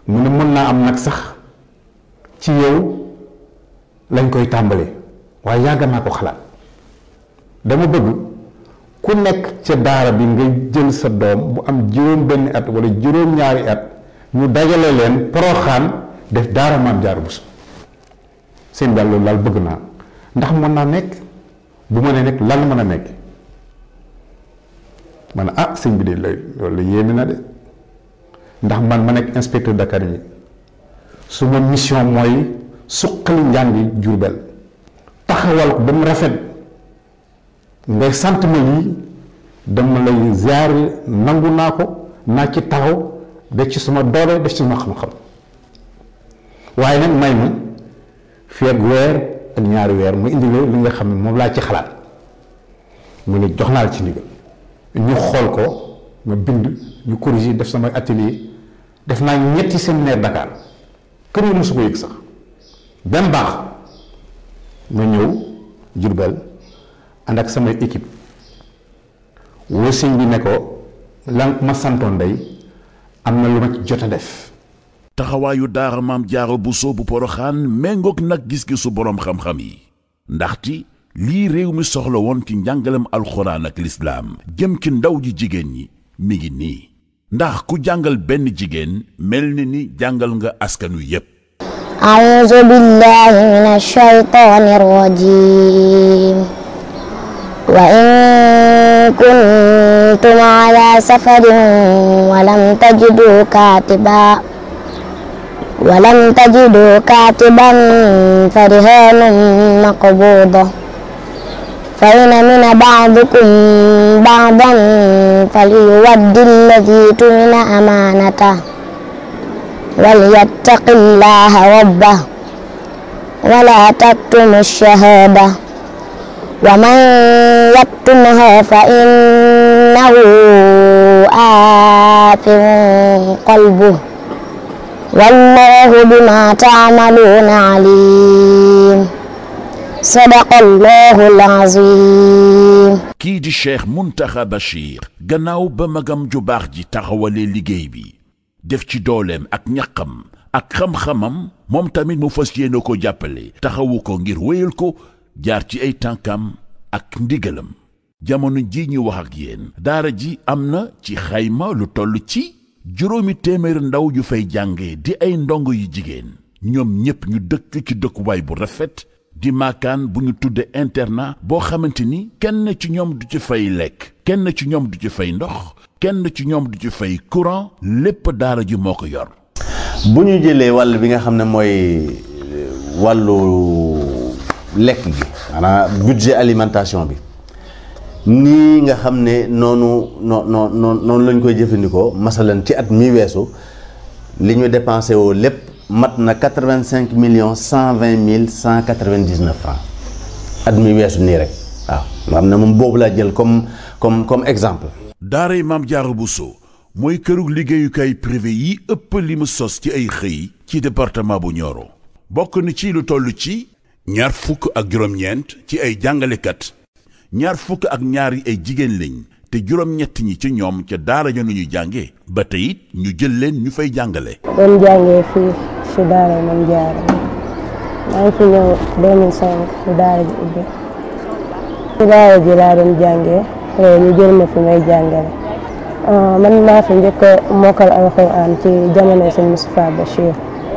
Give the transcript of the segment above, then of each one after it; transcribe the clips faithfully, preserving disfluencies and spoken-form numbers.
mu ne mën naa am nag sax ci yow lañ koy tàmbalee waaye yàgg naa ko xalaat dama bëgg ku nekk ca daara bi nga jël sa doom bu am juróom benn at wala juróom ñaari at ñu dajale leen Porokhane def daara Maam Jaara Buso seen daal loolu daal bëgg naa ndax mën naa nekk bu ma nee nekk lan mën a nekk ma ne ah sëñ bi de loolu la yéeme na de ndax man ma nekk inspecteur d'académie suma mission mooy suqali njàngi Jurbel taxawal ko ba mu rafet ngay sant ma lii dama lay ziar nangu naa ko naa ci taxaw def ci suma doole def ci suma xam-xam waaye nag may ma fii ak weer ak ñaari weer mu indi li nga xam ne moom laa ci xalaat mu ne jox naa la ci ndigal ñu xool ko ma bind ñu corriger def sama atelier def naa ñetti séminaire Dakar kër yi mosu ko yëg sax benn baax ma ñëw Jurbel ànd ak samay équipe woo sëñ bi ne ko lan ma santoon day am na lu ma ci jot a def. taxawaayu daara Maam Jaara Buso bu Porokhane méngoog nag gis-gisu boroom xam-xam yi ndaxte lii réew mi soxla woon ci njàngalem alxuraan ak lislaam jëm ci ndaw ji jigéen ñi mi ngi nii ndax ku jàngal benn jigéen mel ni ni jàngal nga askanu yépp. a'uuzu billaahi mina shaytaani rajiim wa in kuntum ala safarin wa lam tajidu kaatiban wa lam tajidu kaatiban farihaanun maqbuuda fa in amina ba'dukum ba'dan falyuwaddi alladhii tumina amaanatahu walyattaqi llaaha rabbahu wa laa taktumu ash-shahaadata wa man yaktumha fa innahu aathim qalbuhu wallaahu bimaa ta'maluuna aliim. sadaqallahul aziim. kii di Cheikh Mountakha Bachir gannaaw ba magam ju baax ji taxawalee liggéey bi def ci dooleem ak ñaqam ak xam-xamam moom tamit mu fas yéene ko jàppale taxawu ko ngir wéyal ko jaar ci ay tànkam ak ndigalam jamono ji ñu wax ak yéen daara ji am na ci xayma lu toll ci juróomi téeméer ndaw yu fay jànge di ay ndongo yu jigéen ñoom ñépp ñu dëkk ci dëkkuwaay bu rafet di maakaan bu ñu tudde internat boo xamante ni kenn ci ñoom du ci fay lekk kenn ci ñoom du ci fay ndox kenn ci ñoom du ci fay courant lépp daara ji moo ko yor. bu ñu jëlee wàll bi nga xam ne mooy wàllu lekk gi maanaam budget alimentation bi nii nga xam ne noonu noo noo noonu lañ koy jëfandikoo masalan ci at mi weesu li ñu dépensé woo lépp mat na quatre-vingt-cinq millions cent vingt mille cent quatre-vingt-dix-neuf francs at mi weesu nii rek waaw nga xam ne moom boobu laa jël comme comme comme exemple. daaray Maam Jaara Buso mooy kërug liggéeyukaay privé yi ëpp li mu sos ci ay xëy ci département bu Nioro bokk na ci lu toll ci ñaar fukk ak juróom-ñeent ci ay jàngalekat ñaar fukk ak ñaari ay jigéen lañ te juróom-ñett ñi ci ñoom ca daara ja nu ñu jànge ba tey it ñu jël leen ñu fay jàngale. doon jàngee fii si daara Maam Jaara maa ngi fi ñëw deux mille cinq si daara ji ubbi si daara ji laa doon jàngee ñu jël ma fi may jàngale man maa fi njëkk a mokkal alxuraan ci jamono sëñ Moustapha Bachir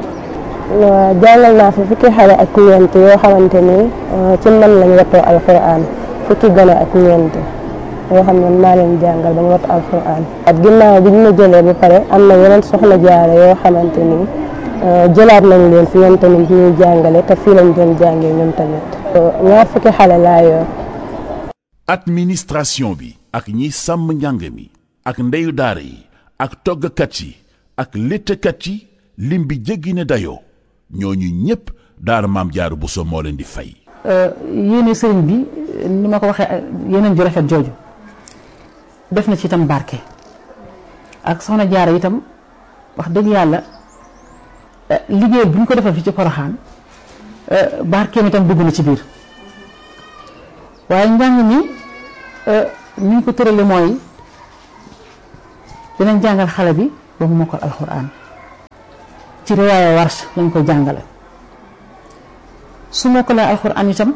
jàngal naa fi fukki xale ak ñeent yoo xamante ni ci man lañ wattoo alxuraan fukki gone ak ñeent yoo xam ne maa leen jàngal ba ñu wattu alxuraan at ginnaaw bi ñu ma jëlee ba pare am na yeneen soxna jaare yoo xamante ni jëlaat nañ leen fi ñoom tamit ñuy jàngale te fii lañ doon jàngee ñoom tamit ñaar fukki xale laa yor. administration bi ak ñi sàmm njàng mi ak ndeyu daara yi ak toggkat yi ak léttkat yi lim bi jéggi ne dayoo ñooñu ñépp daara Maam Jaara Buso moo leen di fay. yéene sëriñ bi ni ma ko waxee yeneen ju rafet jooju def na ci itam barke ak soxna Jaara itam wax dëgg yàlla liggéey bu ñu ko defal fi ci Porokhane barkeem itam dugg na ci biir waaye njàng mi ni ñu ko tërale mooy dinañ jàngal xale bi ba mu mokkal alxuraan ci riwaaya Warsh lañ koy jàngale su mokkalee alxuraan itam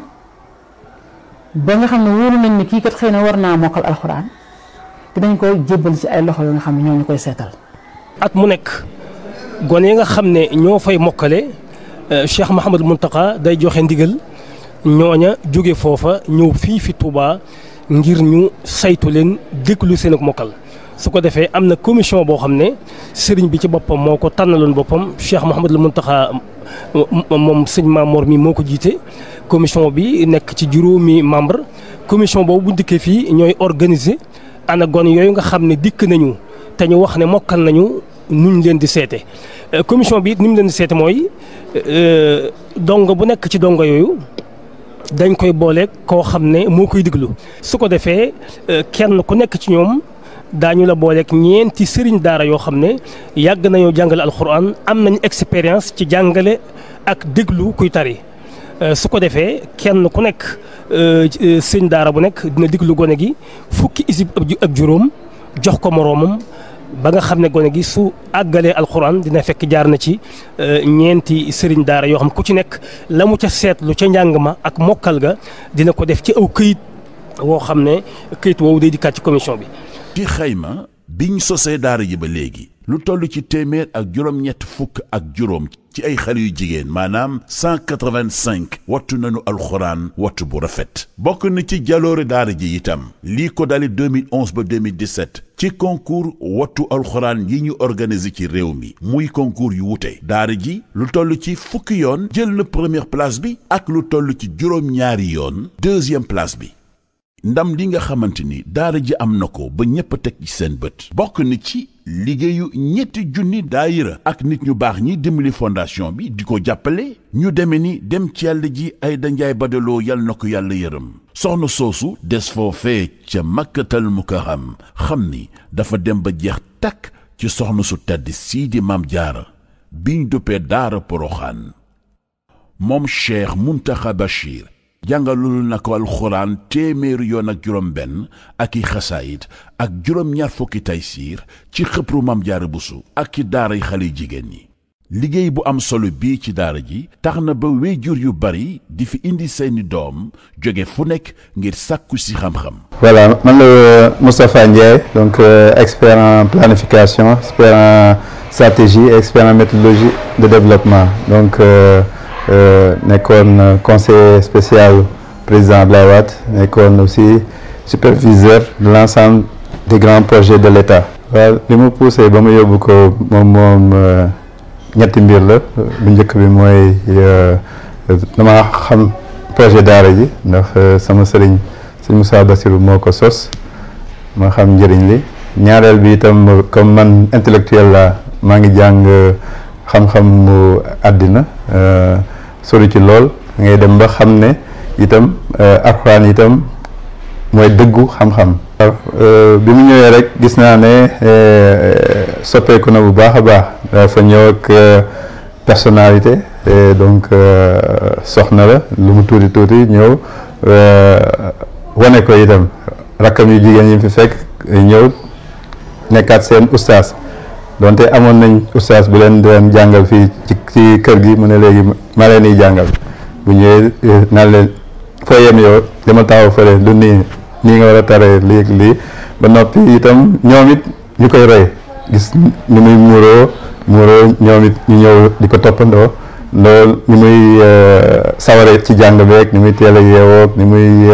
ba nga xam ne wóolu nañ ni kii kat xëy na war naa mokkal alxuraan dinañ koy jébbal ci ay loxo yoo nga xam ne ñoo ñu koy seetal. at mu nekk gone yi nga xam ne ñoo fay mokkale Cheikh Mouhamadou Mountakha day joxe ndigal ñooña jóge foofa ñëw fii fi Touba ngir ñu saytu leen déglu seen ak mokkal su ko defee am na commission boo xam ne sëriñ bi ci boppam moo ko tànnaloon boppam Cheikh Mouhamadou Mountakha moom sëñ Mamor mi moo ko jiite. commission bi nekk ci juróomi membre commission boobu bu dikkee fii ñooy organiser ana gone yooyu nga xam ne dikk nañu te ñu wax ne mokkal nañu nuñ leen di seete commission bi it ni mu leen di seete mooy dongo bu nekk ci dongo yooyu dañ koy boole koo xam ne moo koy diglu su ko defee kenn ku nekk ci ñoom daañu la booleeg ñeenti sëriñ daara yoo xam ne yàgg nañoo jàngale alxuraan am nañ expérience ci jàngale ak déglu kuy tari su ko defee kenn ku nekk sëñ daara bu nekk dina diglu gone gi fukki isib ak juróom jox ko moroomam ba nga xam ne gone gi su àggalee alxuraan dina fekk jaar na ci ñeenti sëriñ daara yoo xam ku ci nekk la mu ca seetlu ca njàng ma ak mokkal ga dina ko def ci aw këyit woo xam ne këyit woowu day dikkaat ci commission bi. ci xayma biñ sosee daara ji ba léegi lu toll ci téeméer ak juróom-ñett fukk ak juróom ci ay xale yu jigéen maanaam cent quatre-vingt-cinq wattu nañu alxuraan wattu bu rafet bokk na ci jaloore daara ji itam lii ko dali deux mille onze ba deux mille dix-sept ci concours wattu alxuraan yi ñu organisé ci réew mi muy concours yu wute daara ji lu toll ci fukki yoon jël na première place bi ak lu toll ci juróom-ñaari yoon deuxième place bi ndam li nga xamante ni daara ji am na ko ba ñépp a teg ci seen bët bokk na ci liggéeyu ñetti junni daayira ak nit ñu baax ñi dimbali fondation bi di ko jàppale ñu deme ni dem ci yàlla ji ay danjaay badaloo yal na ko yàlla yërëm soxna soosu des foofee ca makkatal mukarram xam ni dafa dem ba jeex takk ci soxna su tedd sii di maam jaara biñ duppee daara poroxaan moom Cheikh Mountakha Bachir jàngalul na ko alxuraan téeméeri yoon ak juróom benn ak i xasaayit ak juróom ñaar fukki taysiir ci xëpru Maam Jaara Buso ak ci daaray xale jigéen ñi liggéey bu am solo bii ci daara ji tax na ba wéyjur yu bari di fi indi seeni doom jóge fu nekk ngir sàkku si xam-xam. Voilà, man la Moustapha Ndiaye donc euh, expert en planification expert en stratégie et expert en méthodologie de développement donc euh, Euh, nekkoon conseiller spécial président Abdoulaye Wade nekkoon aussi superviseur de l'ensemble des grands projets de l'État. waaw li mu poussé ba mu yóbbu ko moom moom ñetti mbir la bu njëkk bi mooy dama xam projet daara ji ndax sama sëriñ sëriñ Moussa Bassirou moo ko sos ma xam njëriñ li ñaareel bi itam comme man intellectuel la maa ngi jàng xam-xam mu àddina sori ci lool ngay dem ba xam ne itam alxuraan itam mooy dëggu xam-xam. bi mu ñëwee rek gis naa ne soppeeku na bu baax a baax dafa ñëw ak personnalité donc soxna la lu mu tuuti tuuti ñëw wane ko itam rakkam yu jigéen yi fi fekk ñëw nekkaat seen ustaas. donte amoon nañ ustaas bu leen doon jàngal fii ci ci kër gi mu ne léegi ma leen di jàngal bu ñëwee naan leen foo yem yow dama taxaw fële du nii nii nga war a taree lii lii ba noppi itam ñoom it ñu koy roy gis ni muy muuroo muuroo ñoom it ñu ñëw di ko toppandoo loolu ni muy saware ci jàng beeg ni muy teel a yeewoo ni muy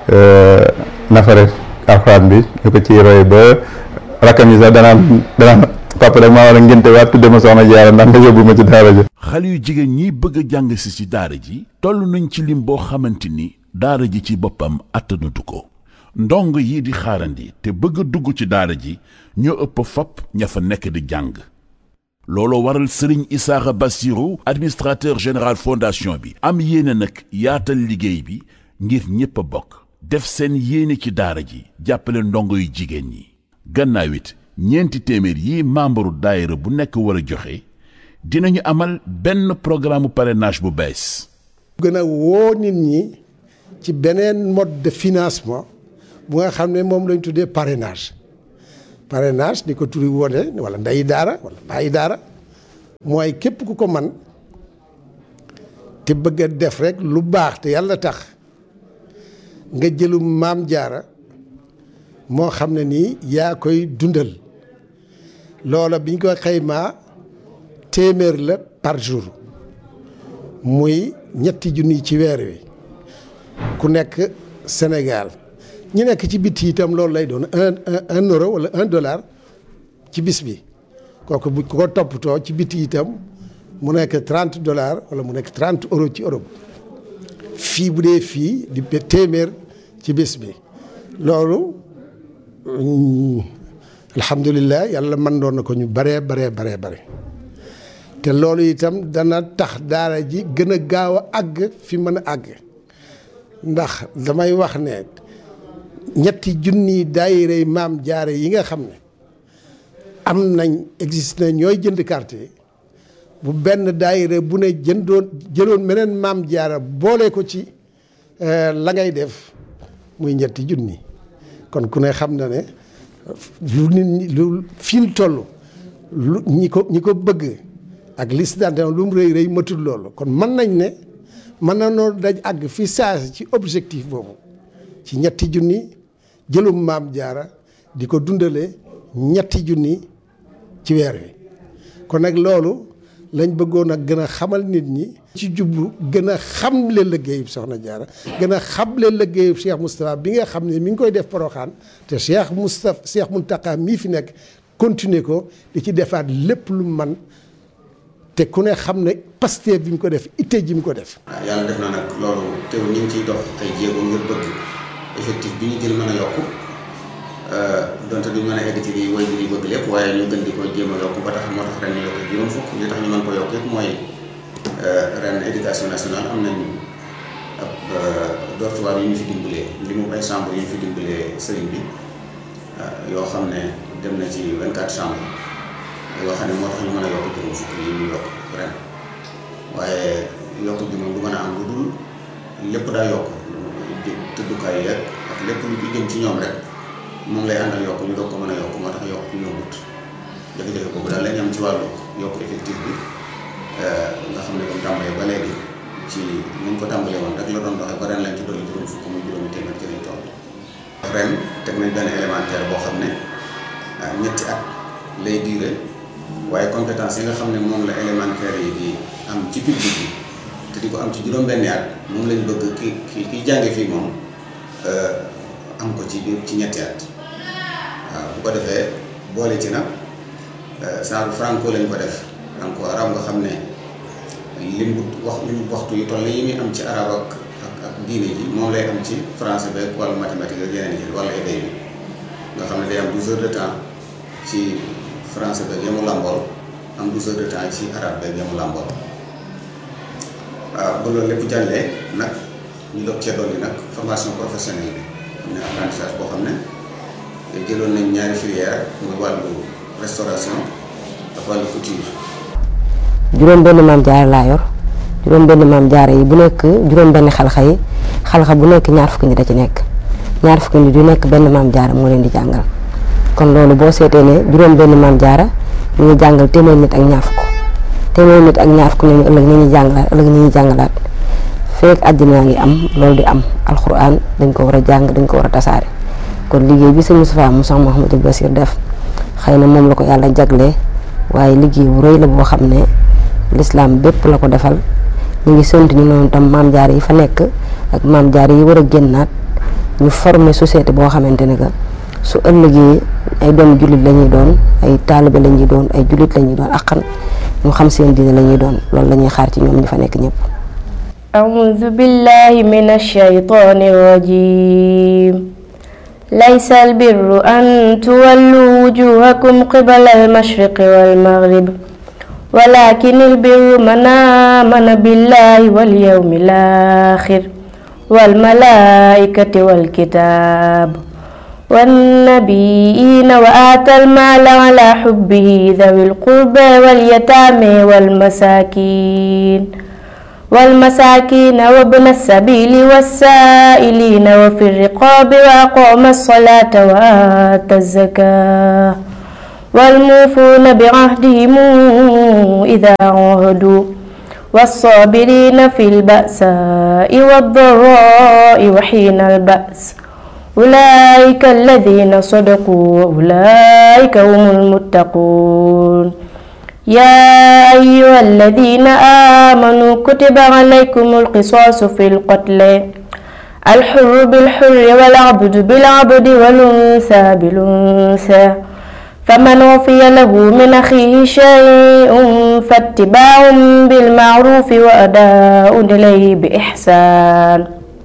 nafare alxuraan bi ñu ko ciy roy ba rakkam yi sax danaan danaan papa rek maa war a ngénte waat tudde ma soxna Jaara ndax nga yóbbu ma ci daara ji. xale yu jigéen ñi bëgg a jàng si ci daara ji toll nañ ci lim boo xamante ni daara ji ci boppam attanatu ko ndong yi di xaarandi te bëgg a dugg ci daara ji ñoo ëpp fopp ña fa nekk di jàng looloo waral Serigne Issakha Bassirou administrateur général fondation bi am yéene nag yaatal liggéey bi ngir ñépp a bokk def seen yéene ci daara ji jàppale ndongo yu jigéen ñi gannaaw it ñeenti téeméer yi membre daayira bu nekk war a joxe dinañu amal benn programme parrainage bu bees. gën a woo nit ñi ci beneen mode de financement bu nga xam ne moom lañ tuddee parrainage parrainage ni ko turi wone wala ndeyi daara wala bàyyi daara mooy képp ku ko man te bëgg a def rek lu baax te yàlla tax nga jëlum maam jaara moo xam ne nii yaa koy dundal loola biñ ko xaymaa téeméer la par jour muy ñetti junni ci weer wi ku nekk Sénégal ñu nekk ci biti itam loolu lay doon un un euro wala un dollar ci bis bi kooku bu ko toppatoo ci biti itam mu nekk trente dollars wala mu nekk trente euros ci Europe fii bu dee fii di téeméer ci bis bi loolu alhamdulilah yàlla mën doon na ko ñu baree baree baree bare te loolu itam dana tax daara ji gën a gaaw a àgg fi mën a àgg ndax damay wax ne ñetti junni daayira maam jaare yi nga xam ne am nañ existe na ñooy jënd carte yi bu benn daayira bu ne jëndoon jëloon meneen maam jaara boole ko ci la ngay def muy ñetti junni kon ku ne xam na ne lu nit ñi lu fi mu toll lu ñi ko ñi ko bëgg ak liste d'adhésion lu mu rëy rëy matul loolu kon mën nañ ne mën na noo daj àgg fi saasi ci objectif boobu ci ñetti junni jëlum maam jaara di ko dundale ñetti junni ci weer wi kon nag loolu lañ bëggoon a gën a xamal nit ñi ci jublu gën a xamle liggéeyub soxna jaara gën a xamle liggéeyub Cheikh Moustapha bi nga xam ne mi ngi koy def Porokhane te Cheikh Moustapha Cheikh Mountakha mii fi nekk continuer ko di ci defaat lépp lu man te ku ne xam ne Pastef bi mu ko def itte ji mu ko def. waaw yàlla def na nag loolu teew ñu ngi ciy dox ay jéego ngir bëgg effectif bi ñu jël mën a yokku donte duñ mën a egg ci li woy bi di bëgg lépp waaye ñu gën di ko jéem a yokku ba tax moo tax ren ñu yokk juróom fukk li tax ñu mën ko yokk yëpp mooy ren éducation nationale am nañ ab dortoir yu ñu fi dimbalee li mu ay chambre yu ñu fi dimbalee sëriñ bi yoo xam ne dem na ci vingt-quatre chambres yoo xam ne moo tax ñu mën a yokk juróom fukk yi ñu yokk ren waaye yokk bi moom du mën a am lu dul lépp daa yokk tëddukaay yeeg ak lépp lu ci jëm ci ñoom rek moom lay àndal yokk ñu doog ko mën a yokk moo tax yokk yombut jafe-jafe boobu daal lañ am ci wàllu yokk effectif bi nga xam ne comme tàmbalee ba léegi ci nañ ko tàmbalee woon rek la doon doxee ba ren lañ ci dolli juróom fukk muy juróomi téeméer ci lañ toll ren teg nañ benn élémentaire boo xam ne ñetti at lay diire waaye compétence yi nga xam ne moom la élémentaire yi di am ci public bi te di ko am ci juróom-benni at moom lañ bëgg ki ki ki jànge fii moom am ko ci biir ci ñetti at waaw bu ko defee boole ci nag genre franco lañ ko def franco arab nga xam ne lim wax lim waxtu yu toll yi muy am ci arab ak ak ak diine ji moom lay am ci français beeg wala mathématique ak yeneen yi wala éday bi nga xam ne day am douze heures de temps ci français beeg yamu làmbool am douze heures de temps ci arabe beeg yamu làmbool waaw ba loolu lépp jàllee nag ñu doog cee dolli nag formation professionnelle bi am na apprentissage boo xam ne jëloon nañ ñaari filière muy wàllu restauration ak wàllu couture. juróom benn maam jaara laa yor juróom benn maam jaara yi bu nekk juróom benn xalxa yi xalxa bu nekk ñaar fukki nit a ci nekk ñaar fukki nit yu nekk benn maam jaara moo leen di jàngal kon loolu boo seetee ne juróom benn maam jaara ñu ngi jàngal téeméer nit ak ñaar fukk téeméer nit ak ñaar fukk nañu ëllëg ñu ñuy jàngalaat ëllëg ñu ñuy jàngalaat feek àddina ngi am loolu di am alxuraan dañ ko war a jàng dañ ko war a tasaare kon liggéey bi sëñ Moustapha mu Cheikh Mouhamadou Bassir def xëy na moom la ko yàlla jaglee waaye liggéey bu rëy la boo xam ne lislaam bépp la ko defal ñu ngi sant ñu noonu tam maam jaar yi fa nekk ak maam jaar yi war a génnaat ñu former société boo xamante ne que su ëllëgee ay doomu jullit la ñuy doon ay taalibe la ñuy doon ay jullit la ñuy doon akkan ñu xam seen diine la ñuy doon loolu la ñuy xaar ci ñoom ñu fa nekk ñëpp. أعوذ بالله من الشيطان الرجيم ليس البر أن تولوا وجوهكم قبل المشرق والمغرب ولكن البر من آمن بالله واليوم الآخر والملائكة والكتاب والنبيين وآتى المال على حبه ذوي القربى واليتامى والمساكين والمساكين وابن السبيل والسائلين وفي الرقاب وأقام الصلاة وآتى الزكاة والموفون بعهدهم إذا عاهدوا والصابرين في البأساء والضراء وحين البأس أولئك الذين صدقوا وأولئك هم المتقون يا أيها الذين آمنوا كتب عليكم القصاص في القتل الحر بالحر والعبد بالعبد والأنثى بالأنثى فمن عفي له من أخيه شيء فاتباع بالمعروف وأداء إليه بإحسان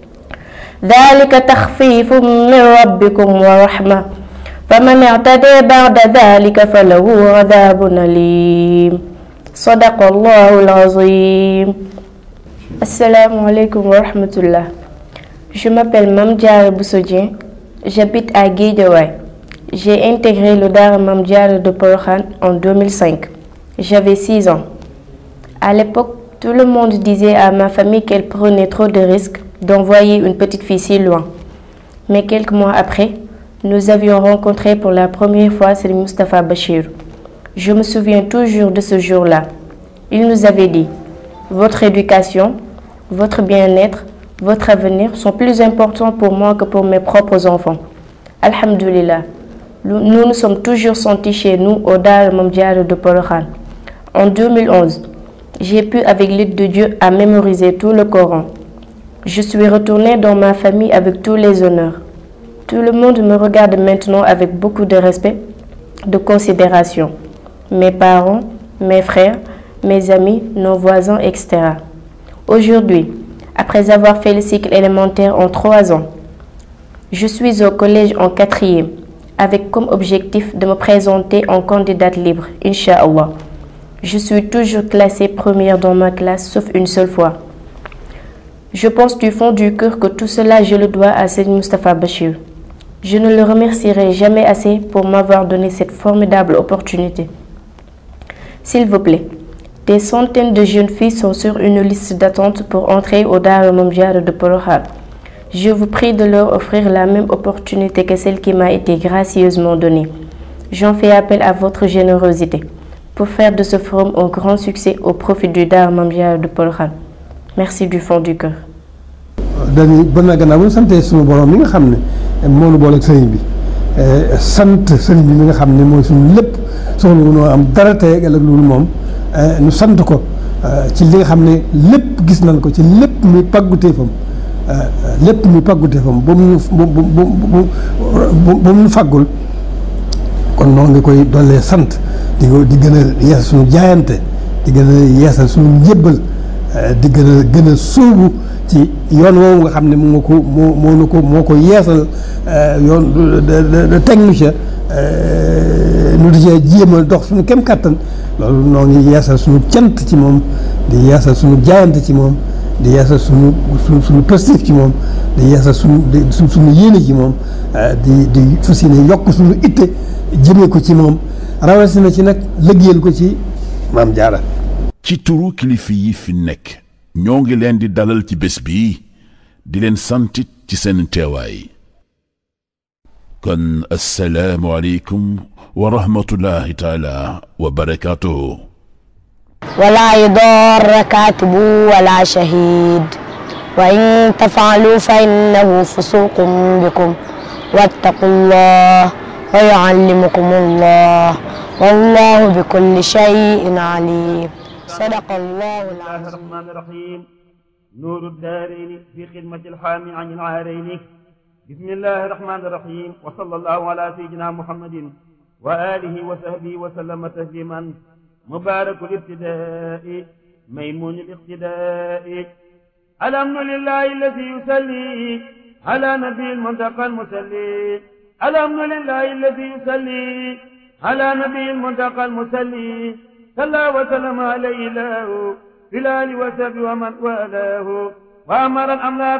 ذلك تخفيف من ربكم ورحمة فمن اعتدى بعد ذلك فله عذاب أليم صدق الله العظيم. Assalamu alaikum wa rahmatullah. Je m'appelle Mame Diarra Bousso Dieng, j'habite à Guédiawaye. J'ai intégré le Daara Mame Diarra de Porokhane en deux mille cinq. J'avais six ans. À l'époque, tout le monde disait à ma famille qu'elle prenait trop de risques d'envoyer une petite fille si loin. Mais quelques mois après, nous avions rencontré pour la première fois Serigne Moustapha Bachir. Je me souviens toujours de ce jour-là. Il nous avait dit: votre éducation, votre bien-être, votre avenir sont plus importants pour moi que pour mes propres enfants. Alhamdulillah, nous nous sommes toujours sentis chez nous au Daara Mame Diarra de Porokhane. En deux mille onze, j'ai pu avec l'aide de Dieu à mémoriser tout le Coran. Je suis retournée dans ma famille avec tous les honneurs. Tout le monde me regarde maintenant avec beaucoup de respect, de considération. Mes parents, mes frères, mes amis, nos voisins, et cetera. Aujourd'hui, après avoir fait le cycle élémentaire en trois ans, je suis au collège en quatrième, avec comme objectif de me présenter en candidate libre, Inch'Allah. Je suis toujours classée première dans ma classe, sauf une seule fois. Je pense du fond du cœur que tout cela, je le dois à Serigne Moustapha Bachir. Je ne le remercierai jamais assez pour m'avoir donné cette formidable opportunité. S'il vous plaît, des centaines de jeunes filles sont sur une liste d'attente pour entrer au Daara Mame Diarra de Porokhane. Je vous prie de leur offrir la même opportunité que celle qui m'a été gracieusement donnée. J'en fais appel à votre générosité pour faire de ce forum un grand succès au profit du Daara Mame Diarra de Porokhane. Merci du fond du cœur. dañuy bon na gannaaw bu ñu santee suñu borom mi nga xam ne moo nu boole ak sëriñ bi sant sëriñ bi mi nga xam ne mooy suñu lépp soxla wu noo am dara tey ak ëllëg loolu moom nu sant ko ci li nga xam ne lépp gis nañ ko ci lépp muy pàgguteefam lépp muy pàgguteefam ba mu bu bu bu bu mu faggul kon noonu nga koy dollee sant di ko di gën a yeesal suñu jaayante di gën a yeesal suñu njébbal di gën a gën a sóobu ci yoon woowu nga xam ne moo ko moo moo nu ko moo ko yeesal yoon teg nu ca nu di cee jéem a dox suñu kem kattan loolu noo ngi yeesal suñu cant ci moom di yeesal suñu jaayante ci moom di yeesal suñu suñu suñu positif ci moom di yeesal suñu di suñu yéene ci moom di di fas yéene yokk suñu itte jëmee ko ci moom rawatina ci nag liggéeyal ko ci Mame Diarra. ci turu kilifa yi fi nekk ñoo ngi leen di dalal ci bés bi di leen santit ci seen teewaay kon assalaamu aleykum wa rahmatullahi taala wa barakaatuhu ولا يضار كاتب ولا شهيد وإن تفعلوا فإنه فسوق بكم واتقوا الله ويعلمكم الله والله بكل شيء عليم صدق الله العظيم. الرحمن الرحيم نور الدارين في خدمة الحامي عن العارين بسم الله الرحمن الرحيم وصلى الله على سيدنا محمد وآله وصحبه وسلم تسليما مبارك الابتداء ميمون الاقتداء الحمد لله الذي يصلي على نبي المنتقى المسلي الحمد لله الذي يصلي على نبي المنتقى المسلي صلى وسلم عليه الله في الآل وصحبه ومن والاه وأمر الأملاك